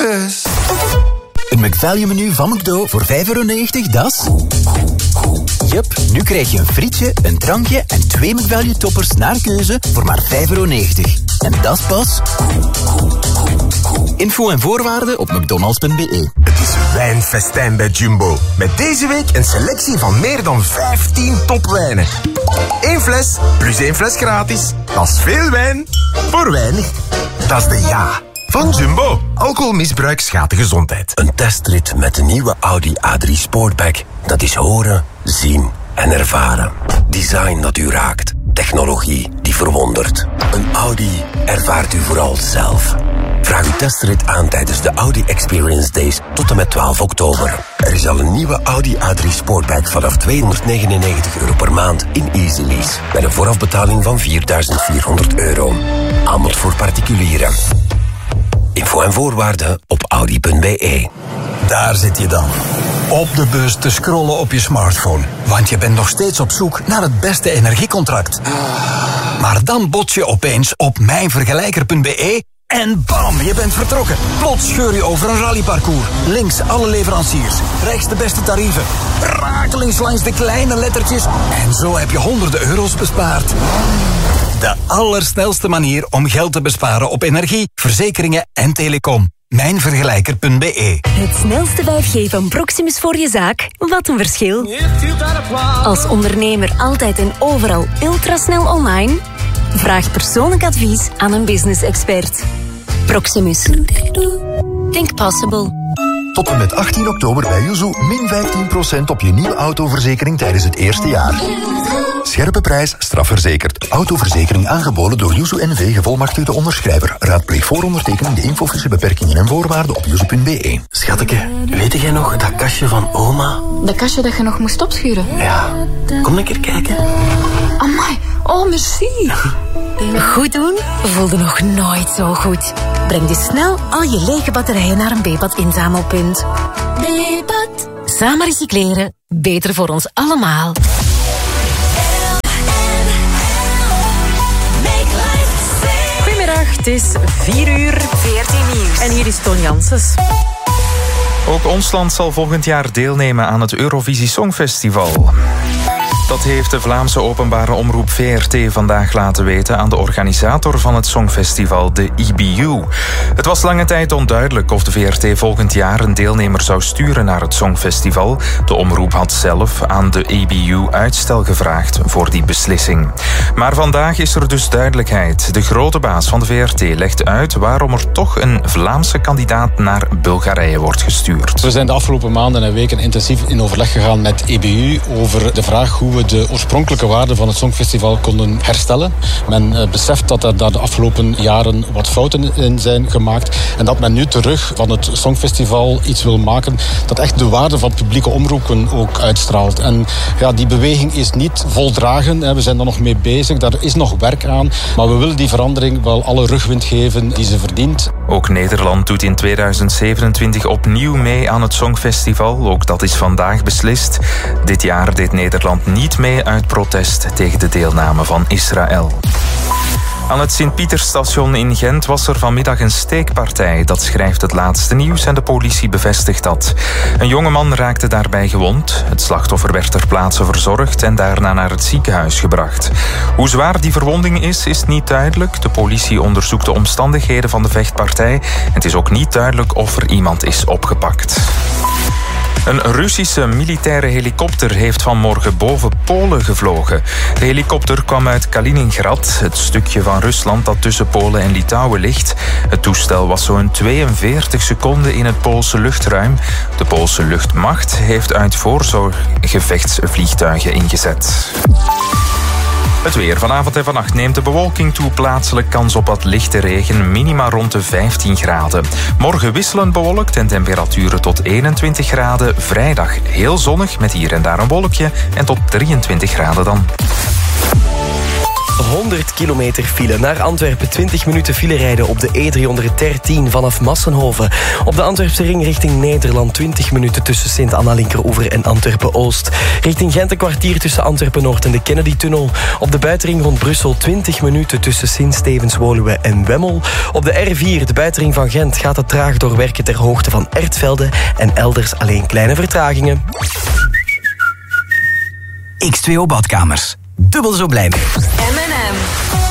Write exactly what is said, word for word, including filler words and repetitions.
is. Een McValue menu van McDo voor vijf euro negentig, dat is... Jup, nu krijg je een frietje, een drankje en twee McValue toppers naar keuze voor maar vijf euro negentig. En dat is pas... Info en voorwaarden op mcdonalds punt b e. Het is wijnfestijn bij Jumbo. Met deze week een selectie van meer dan vijftien topwijnen. Eén fles plus één fles gratis. Dat is veel wijn voor weinig. Dat is de ja van Jumbo. Alcoholmisbruik schaadt de gezondheid. Een testrit met de nieuwe Audi A drie Sportback. Dat is horen, zien en ervaren. Design dat u raakt. Technologie die verwondert. Een Audi ervaart u vooral zelf. Vraag uw testrit aan tijdens de Audi Experience Days tot en met twaalf oktober. Er is al een nieuwe Audi A drie Sportback vanaf tweehonderdnegenennegentig euro per maand in Easy Lease. Met een voorafbetaling van vierduizend vierhonderd euro. Aanbod voor particulieren. Info en voorwaarden op audi punt b e. Daar zit je dan. Op de bus te scrollen op je smartphone. Want je bent nog steeds op zoek naar het beste energiecontract. Maar dan bots je opeens op mijnvergelijker punt b e en bam, je bent vertrokken. Plots scheur je over een rallyparcours. Links alle leveranciers, rechts de beste tarieven. Rakelings langs de kleine lettertjes. En zo heb je honderden euro's bespaard. De allersnelste manier om geld te besparen op energie, verzekeringen en telecom. mijnvergelijker punt b e. Het snelste vijf G van Proximus voor je zaak. Wat een verschil. Als ondernemer altijd en overal ultrasnel online? Vraag persoonlijk advies aan een business expert. Proximus. Think possible. Tot en met achttien oktober bij Yuzu min vijftien procent op je nieuwe autoverzekering tijdens het eerste jaar. Scherpe prijs, strafverzekerd. Autoverzekering aangeboden door Yuzu N V, gevolmachtigde onderschrijver. Raadpleeg voor ondertekening de info, beperkingen en voorwaarden op yuzu punt b e. Schateke, weet jij nog dat kastje van oma? Dat kastje dat je nog moest opschuren? Ja, kom een keer kijken. Amai, oh merci. Goed doen voelde nog nooit zo goed. Breng dus snel al je lege batterijen naar een Bepat inzamelpunt. Bepat. Samen recycleren, beter voor ons allemaal. Goedemiddag, het is vier uur veertien nieuws. En hier is Ton Janssens. Ook ons land zal volgend jaar deelnemen aan het Eurovisie Songfestival. Dat heeft de Vlaamse openbare omroep V R T vandaag laten weten aan de organisator van het Songfestival, de E B U. Het was lange tijd onduidelijk of de V R T volgend jaar een deelnemer zou sturen naar het Songfestival. De omroep had zelf aan de E B U uitstel gevraagd voor die beslissing. Maar vandaag is er dus duidelijkheid. De grote baas van de V R T legt uit waarom er toch een Vlaamse kandidaat naar Bulgarije wordt gestuurd. We zijn de afgelopen maanden en weken intensief in overleg gegaan met E B U over de vraag hoe we de oorspronkelijke waarde van het Songfestival konden herstellen. Men uh, beseft dat er daar de afgelopen jaren wat fouten in zijn gemaakt en dat men nu terug van het Songfestival iets wil maken dat echt de waarde van publieke omroepen ook uitstraalt. En ja, die beweging is niet voldragen. Hè. We zijn er nog mee bezig. Daar is nog werk aan. Maar we willen die verandering wel alle rugwind geven die ze verdient. Ook Nederland doet in tweeduizend zevenentwintig opnieuw mee aan het Songfestival. Ook dat is vandaag beslist. Dit jaar deed Nederland niet mee uit protest tegen de deelname van Israël. Aan het Sint-Pietersstation in Gent was er vanmiddag een steekpartij. Dat schrijft het laatste nieuws en de politie bevestigt dat. Een jongeman raakte daarbij gewond. Het slachtoffer werd ter plaatse verzorgd en daarna naar het ziekenhuis gebracht. Hoe zwaar die verwonding is, is niet duidelijk. De politie onderzoekt de omstandigheden van de vechtpartij. Het is ook niet duidelijk of er iemand is opgepakt. Een Russische militaire helikopter heeft vanmorgen boven Polen gevlogen. De helikopter kwam uit Kaliningrad, het stukje van Rusland dat tussen Polen en Litouwen ligt. Het toestel was zo'n tweeënveertig seconden in het Poolse luchtruim. De Poolse luchtmacht heeft uit voorzorg gevechtsvliegtuigen ingezet. Het weer. Vanavond en vannacht neemt de bewolking toe. Plaatselijk kans op wat lichte regen. Minima rond de vijftien graden. Morgen wisselend bewolkt en temperaturen tot eenentwintig graden. Vrijdag heel zonnig met hier en daar een wolkje. En tot drieëntwintig graden dan. honderd kilometer file. Naar Antwerpen twintig minuten file rijden op de E driehonderddertien vanaf Massenhoven. Op de Antwerpse ring richting Nederland twintig minuten tussen Sint-Anna-Linkeroever en Antwerpen-Oost. Richting Gent een kwartier tussen Antwerpen-Noord en de Kennedy-tunnel. Op de buitenring rond Brussel twintig minuten tussen Sint-Stevens-Woluwe en Wemmel. Op de R vier, de buitenring van Gent, gaat het traag doorwerken ter hoogte van Ertvelde en elders alleen kleine vertragingen. X twee O Badkamers. Dubbel zo blij mee. M en M.